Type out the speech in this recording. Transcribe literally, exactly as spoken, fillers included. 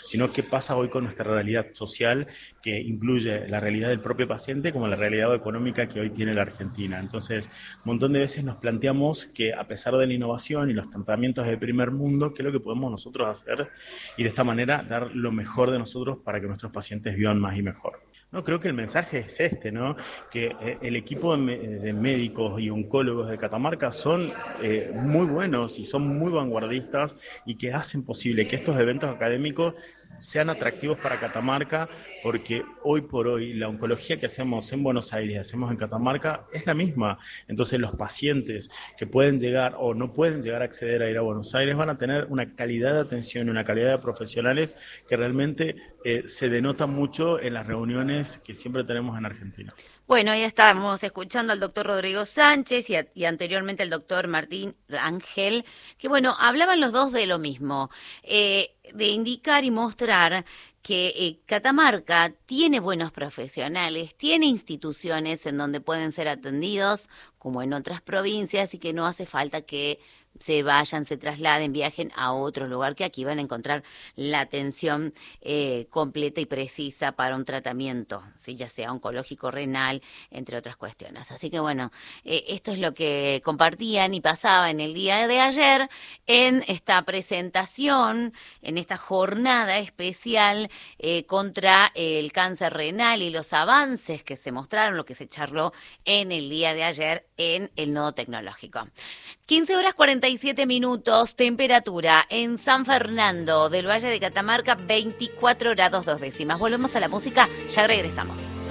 sino qué pasa hoy con nuestra realidad social, que incluye la realidad del propio paciente como la realidad económica que hoy tiene la Argentina. Entonces, un montón de veces nos planteamos que a pesar de la innovación y los tratamientos de primer mundo, ¿qué es lo que podemos nosotros hacer? Y de esta manera dar lo mejor de nosotros para que nuestros pacientes vivan más y mejor. No, creo que el mensaje es este, ¿no? Que eh, el equipo de, de médicos y oncólogos de Catamarca son eh, muy buenos y son muy vanguardistas y que hacen posible que estos eventos académicos sean atractivos para Catamarca, porque hoy por hoy la oncología que hacemos en Buenos Aires y hacemos en Catamarca es la misma. Entonces los pacientes que pueden llegar o no pueden llegar a acceder a ir a Buenos Aires van a tener una calidad de atención y una calidad de profesionales que realmente eh, se denota mucho en las reuniones que siempre tenemos en Argentina. Bueno, ya estábamos escuchando al doctor Rodrigo Sánchez y, a, y anteriormente al doctor Martín Ángel, que bueno, hablaban los dos de lo mismo, eh, de indicar y mostrar que eh, Catamarca tiene buenos profesionales, tiene instituciones en donde pueden ser atendidos, como en otras provincias, y que no hace falta que se vayan, se trasladen, viajen a otro lugar, que aquí van a encontrar la atención eh, completa y precisa para un tratamiento, ¿sí? Ya sea oncológico, renal, entre otras cuestiones. Así que bueno, eh, esto es lo que compartían y pasaba en el día de ayer en esta presentación, en esta jornada especial eh, contra el cáncer renal y los avances que se mostraron, lo que se charló en el día de ayer en el Nodo Tecnológico. quince horas cuarenta y siete minutos, temperatura en San Fernando del Valle de Catamarca, veinticuatro grados dos décimas. Volvemos a la música, ya regresamos.